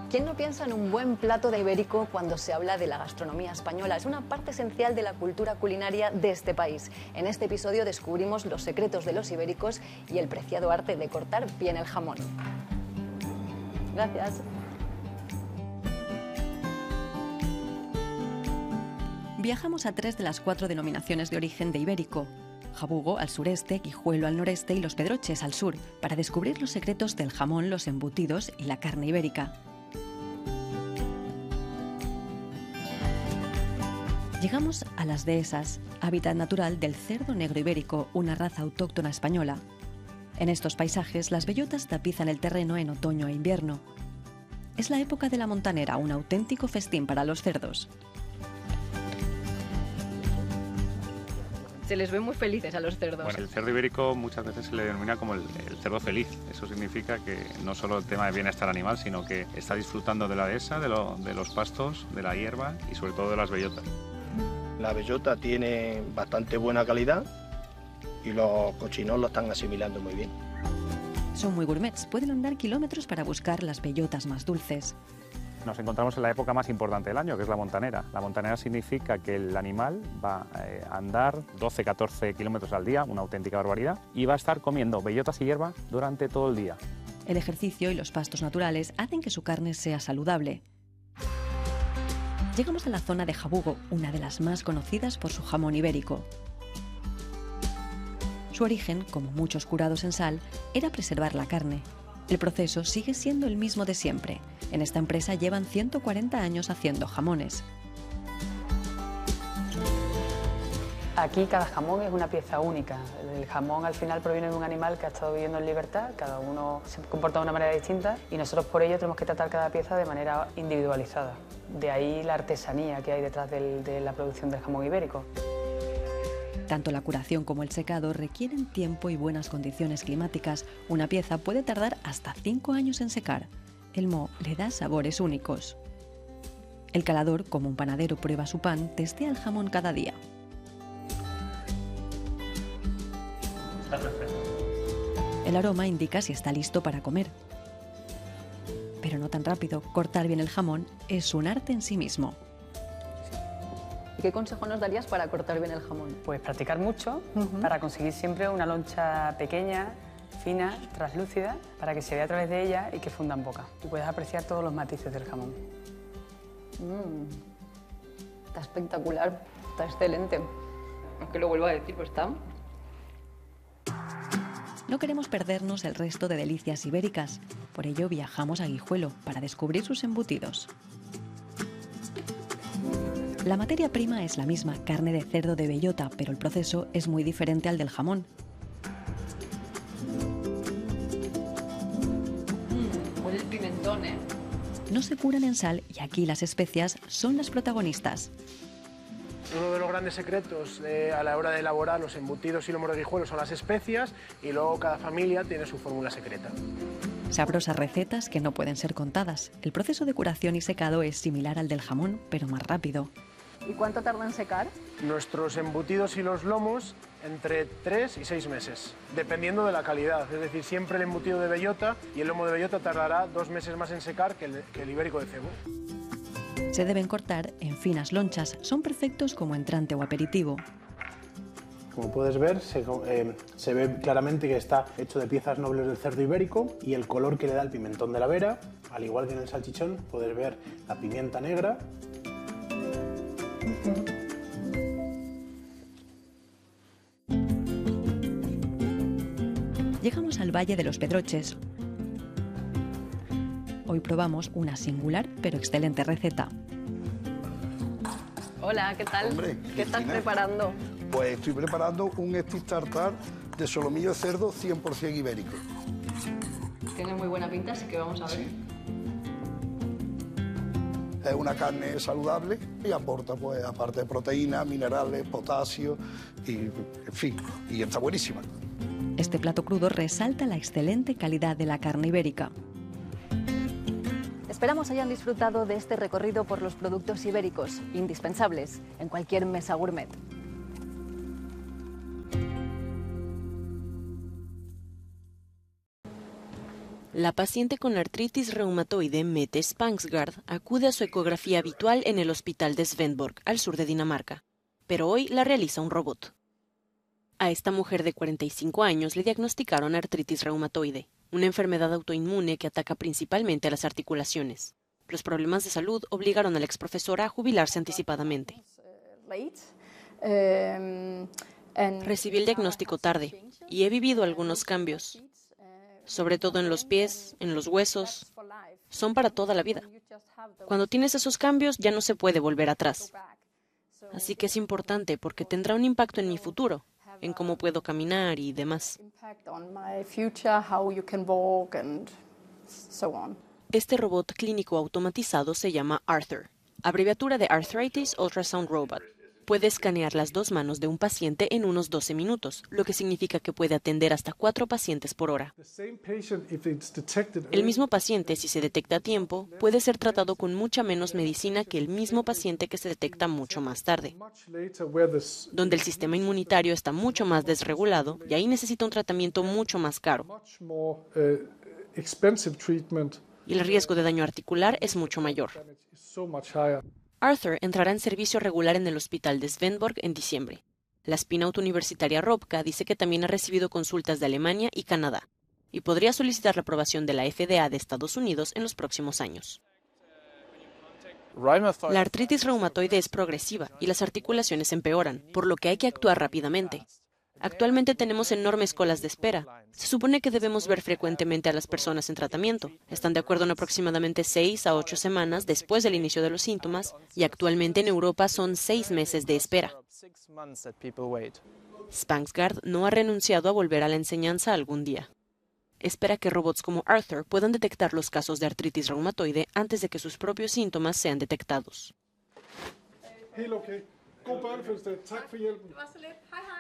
¿Quién no piensa en un buen plato de ibérico cuando se habla de la gastronomía española? Es una parte esencial de la cultura culinaria de este país. En este episodio descubrimos los secretos de los ibéricos y el preciado arte de cortar bien el jamón. Gracias. Viajamos a 3 de las 4 denominaciones de origen de ibérico: Jabugo al sureste, Guijuelo al noreste y Los Pedroches al sur, para descubrir los secretos del jamón, los embutidos y la carne ibérica. Llegamos a Las Dehesas, hábitat natural del cerdo negro ibérico, una raza autóctona española. En estos paisajes, las bellotas tapizan el terreno en otoño e invierno. Es la época de la montanera, un auténtico festín para los cerdos. Se les ve muy felices a los cerdos. Bueno, el cerdo ibérico muchas veces se le denomina como el cerdo feliz. Eso significa que no solo el tema de bienestar animal, sino que está disfrutando de la dehesa, de los pastos, de la hierba y sobre todo de las bellotas. La bellota tiene bastante buena calidad y los cochinos lo están asimilando muy bien. Son muy gourmets, pueden andar kilómetros para buscar las bellotas más dulces. Nos encontramos en la época más importante del año, que es la montanera. La montanera significa que el animal va a andar 12-14 kilómetros al día, una auténtica barbaridad, y va a estar comiendo bellotas y hierba durante todo el día. El ejercicio y los pastos naturales hacen que su carne sea saludable. Llegamos a la zona de Jabugo, una de las más conocidas por su jamón ibérico. Su origen, como muchos curados en sal, era preservar la carne. El proceso sigue siendo el mismo de siempre. En esta empresa llevan 140 años haciendo jamones. Aquí cada jamón es una pieza única. El jamón al final proviene de un animal que ha estado viviendo en libertad, cada uno se comporta de una manera distinta y nosotros por ello tenemos que tratar cada pieza de manera individualizada. De ahí la artesanía que hay detrás de la producción del jamón ibérico. Tanto la curación como el secado requieren tiempo y buenas condiciones climáticas. Una pieza puede tardar hasta 5 años en secar. El moho le da sabores únicos. El calador, como un panadero prueba su pan, testea el jamón cada día. Está perfecto. El aroma indica si está listo para comer. Pero no tan rápido. Cortar bien el jamón es un arte en sí mismo. ¿Y qué consejo nos darías para cortar bien el jamón? Pues practicar mucho para conseguir siempre una loncha pequeña, fina, translúcida, para que se vea a través de ella y que funda en boca. Y puedes apreciar todos los matices del jamón. Está espectacular, está excelente. Aunque lo vuelvo a decir, pues está... No queremos perdernos el resto de delicias ibéricas. Por ello viajamos a Guijuelo para descubrir sus embutidos. La materia prima es la misma, carne de cerdo de bellota, pero el proceso es muy diferente al del jamón. Huele el pimentón, ¿eh? No se curan en sal y aquí las especias son las protagonistas. Uno de los grandes secretos a la hora de elaborar los embutidos y lomos de Guijuelo son las especias y luego cada familia tiene su fórmula secreta. Sabrosas recetas que no pueden ser contadas. El proceso de curación y secado es similar al del jamón, pero más rápido. ¿Y cuánto tarda en secar? Nuestros embutidos y los lomos entre 3 y 6 meses, dependiendo de la calidad. Es decir, siempre el embutido de bellota y el lomo de bellota tardará 2 meses más en secar que el ibérico de cebo. Se deben cortar en finas lonchas. Son perfectos como entrante o aperitivo. Como puedes ver, se ve claramente que está hecho de piezas nobles del cerdo ibérico y el color que le da el pimentón de la vera, al igual que en el salchichón, puedes ver la pimienta negra. Llegamos al Valle de los Pedroches. Hoy probamos una singular pero excelente receta. Hola, ¿qué tal? Hombre, ¿Qué estás Cristina. preparando? Pues estoy preparando un steak tartar de solomillo de cerdo 100% ibérico. Tiene muy buena pinta, así que vamos a ver. Es una carne saludable y aporta, pues, aparte de proteínas, minerales, potasio y, en fin, y está buenísima. Este plato crudo resalta la excelente calidad de la carne ibérica. Esperamos hayan disfrutado de este recorrido por los productos ibéricos, indispensables en cualquier mesa gourmet. La paciente con artritis reumatoide Mette Spangsgaard acude a su ecografía habitual en el hospital de Svendborg, al sur de Dinamarca, pero hoy la realiza un robot. A esta mujer de 45 años le diagnosticaron artritis reumatoide, una enfermedad autoinmune que ataca principalmente a las articulaciones. Los problemas de salud obligaron a la exprofesora a jubilarse anticipadamente. Recibí el diagnóstico tarde y he vivido algunos cambios, sobre todo en los pies, en los huesos. Son para toda la vida. Cuando tienes esos cambios ya no se puede volver atrás. Así que es importante porque tendrá un impacto en mi futuro, en cómo puedo caminar y demás. Este robot clínico automatizado se llama Arthur, abreviatura de Arthritis Ultrasound Robot. Puede escanear las 2 manos de un paciente en unos 12 minutos, lo que significa que puede atender hasta 4 pacientes por hora. El mismo paciente, si se detecta a tiempo, puede ser tratado con mucha menos medicina que el mismo paciente que se detecta mucho más tarde, donde el sistema inmunitario está mucho más desregulado y ahí necesita un tratamiento mucho más caro. Y el riesgo de daño articular es mucho mayor. Arthur entrará en servicio regular en el hospital de Svendborg en diciembre. La spin-out universitaria Robka dice que también ha recibido consultas de Alemania y Canadá y podría solicitar la aprobación de la FDA de Estados Unidos en los próximos años. La artritis reumatoide es progresiva y las articulaciones empeoran, por lo que hay que actuar rápidamente. Actualmente tenemos enormes colas de espera. Se supone que debemos ver frecuentemente a las personas en tratamiento. Están de acuerdo en aproximadamente 6 a 8 semanas después del inicio de los síntomas y actualmente en Europa son 6 meses de espera. Spangsgaard no ha renunciado a volver a la enseñanza algún día. Espera que robots como Arthur puedan detectar los casos de artritis reumatoide antes de que sus propios síntomas sean detectados.